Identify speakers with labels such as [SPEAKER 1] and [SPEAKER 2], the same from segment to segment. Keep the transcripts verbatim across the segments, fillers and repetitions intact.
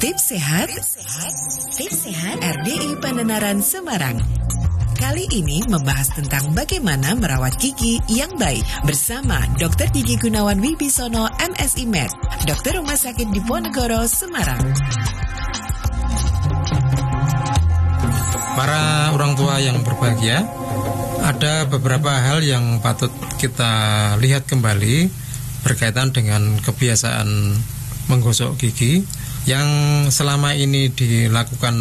[SPEAKER 1] Tips sehat, tips sehat R D I Pandanaran Semarang. Kali ini membahas tentang bagaimana merawat gigi yang baik bersama dokter Gigi Gunawan Wibisono M Si Med, dokter Rumah Sakit Diponegoro, Semarang.
[SPEAKER 2] Para orang tua yang berbahagia, ada beberapa hal yang patut kita lihat kembali berkaitan dengan kebiasaan menggosok gigi yang selama ini dilakukan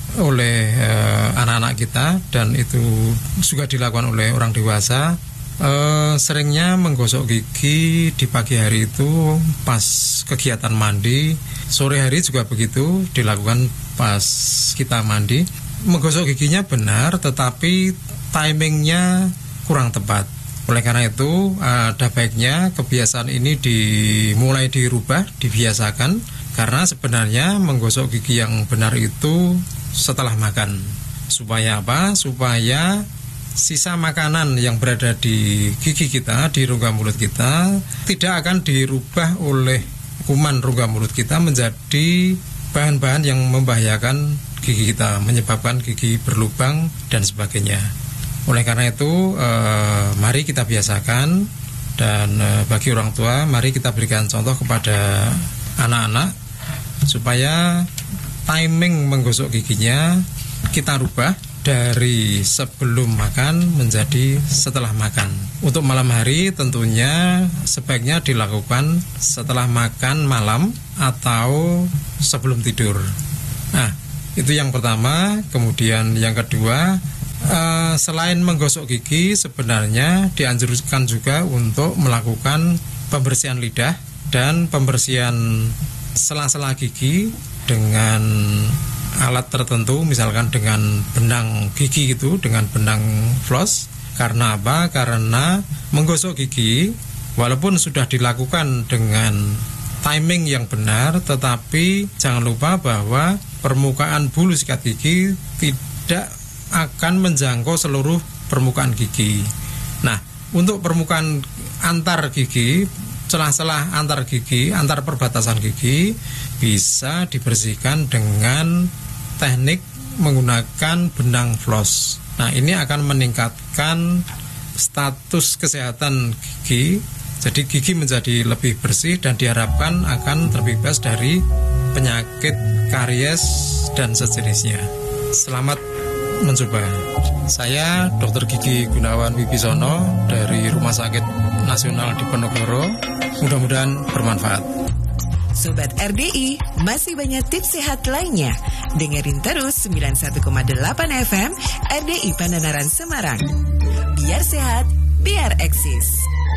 [SPEAKER 2] oleh eh, anak-anak kita dan itu juga dilakukan oleh orang dewasa. Eh, seringnya menggosok gigi di pagi hari itu pas kegiatan mandi, sore hari juga begitu dilakukan pas kita mandi. Menggosok giginya benar, tetapi timingnya kurang tepat. Oleh karena itu ada baiknya kebiasaan ini dimulai dirubah, dibiasakan. Karena sebenarnya menggosok gigi yang benar itu setelah makan. Supaya apa? Supaya sisa makanan yang berada di gigi kita, di rongga mulut kita, tidak akan dirubah oleh kuman rongga mulut kita menjadi bahan-bahan yang membahayakan gigi kita, menyebabkan gigi berlubang dan sebagainya. Oleh karena itu, eh, mari kita biasakan. Dan eh, bagi orang tua, mari kita berikan contoh kepada anak-anak supaya timing menggosok giginya kita rubah dari sebelum makan menjadi setelah makan. Untuk malam hari tentunya sebaiknya dilakukan setelah makan malam atau sebelum tidur. Nah, itu yang pertama. Kemudian yang kedua, uh, selain menggosok gigi sebenarnya dianjurkan juga untuk melakukan pembersihan lidah dan pembersihan sela-sela gigi dengan alat tertentu, misalkan dengan benang gigi itu, dengan benang floss. Karena apa? Karena menggosok gigi walaupun sudah dilakukan dengan timing yang benar, tetapi jangan lupa bahwa permukaan bulu sikat gigi tidak akan menjangkau seluruh permukaan gigi. Nah, untuk permukaan antar gigi, celah-celah antar gigi, antar perbatasan gigi bisa dibersihkan dengan teknik menggunakan benang floss. Nah, ini akan meningkatkan status kesehatan gigi. Jadi gigi menjadi lebih bersih dan diharapkan akan terbebas dari penyakit karies dan sejenisnya. Selamat mencoba. Saya dokter Gigi Gunawan Wibisono dari Rumah Sakit Nasional Diponegoro. Mudah-mudahan bermanfaat.
[SPEAKER 1] Sobat R D I, masih banyak tips sehat lainnya. Dengerin terus sembilan puluh satu koma delapan F M R D I Pandanaran Semarang. Biar sehat, biar eksis.